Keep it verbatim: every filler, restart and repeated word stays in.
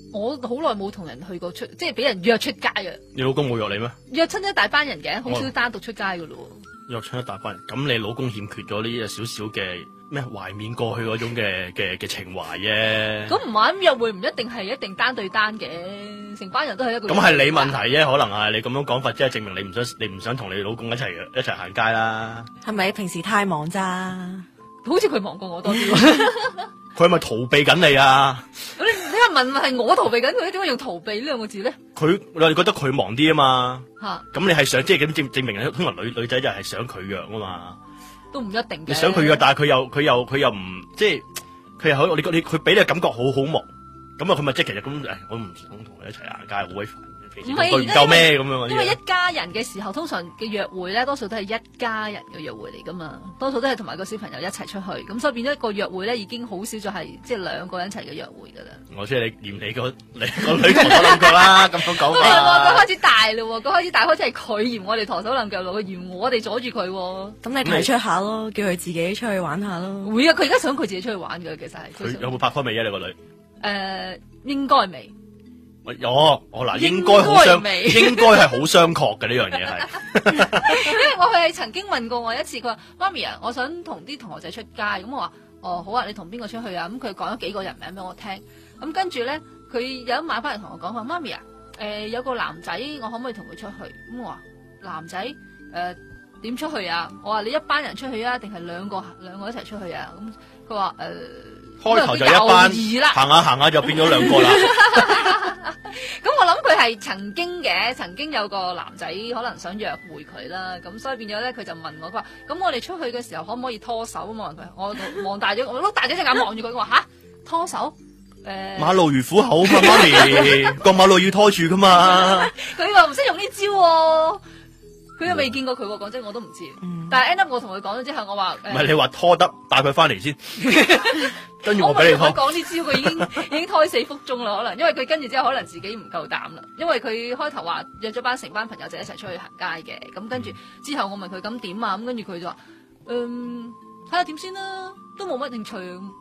我好耐冇同人去過出，即係俾人約出街啊！ 你老公冇約你咩？ 約親一大班人嘅，好少單獨出街噶咯。 約親一大班人，咁你老公欠缺咗呢少少嘅咩懷緬過去嗰種嘅嘅嘅情懷啫。 咁唔係，咁約會唔一定係一定單對單嘅，成班人都係一個。 咁係你問題啫，可能係你咁樣講法，即係證明你唔想你唔想同你老公一齊一齊行街啦。 係咪平時太忙咋？ 好似佢忙過我多啲。 佢係咪逃避緊你啊？ 你你話問係我逃避緊佢，點解用逃避呢兩個字咧？ 佢你覺得佢忙啲啊嘛？ 吓， 咁你係想即係咁證證明通常女女仔就係想佢約啊嘛？ 都唔一定嘅。 你想佢約，但係佢又佢又佢又唔即係佢又好你你佢俾你嘅感覺好好忙，咁啊佢咪即係其實咁誒，我唔想同你一齊行街，好鬼煩。 唔係佢唔夠咩咁樣？ 因為一家人嘅時候，通常嘅約會咧，多數都係一家人嘅約會嚟噶嘛，多數都係同埋個小朋友一齊出去，咁所以變咗一個約會咧，已經好少就係即係兩個人一齊嘅約會噶啦。 我知你嫌你個你個女陀手兩腳啦，咁樣講法。 佢開始大啦，佢開始大，開始係佢嫌我哋陀手兩腳咯，佢嫌我哋阻住佢。 咁你提出下咯，叫佢自己出去玩下咯。 會啊，佢而家想佢自己出去玩嘅，其實係。 佢有冇拍拖未啊？你個女？誒、 呃，應該未。 有我嗱，應該好相，應該係好相確嘅呢樣嘢係。 因為我係曾經問過我一次，佢話媽咪啊，我想同啲同學仔出街，咁我話哦好啊，你同邊個出去啊？咁佢講咗幾個人名俾我聽，咁跟住咧，佢有一晚翻嚟同我講話，媽咪啊，誒、呃、有個男仔，我可唔可以同佢出去？咁我話男仔誒點出去啊？我話你一班人出去啊，定係兩個兩個一齊出去啊？咁佢話誒。 開頭就一班，行下行下就變咗兩個啦。 咁我諗佢係曾經嘅，曾經有個男仔可能想約會佢啦，咁所以變咗咧，佢就問我，佢話：咁我哋出去嘅時候可唔可以拖手？咁我問佢，我望大咗，我碌大咗隻眼望住佢，我話吓拖手？誒、呃， 馬路如虎口嘛，媽咪，過馬路要拖住噶嘛。 佢話唔識用呢招喎。佢又未見過佢喎，講真我都唔知。嗯、但係 end up 我同佢講咗之後，我話唔係你話拖得，帶佢翻嚟先，跟住我俾你拖。 我講呢招，佢已經已經胎死腹中啦，可能因為佢跟住之後可能自己唔夠膽啦，因為佢開頭話約咗班成班朋友就一齊出去行街嘅，咁跟住之後我問佢咁點啊，咁跟住佢就話嗯睇下點先啦，都冇乜興趣。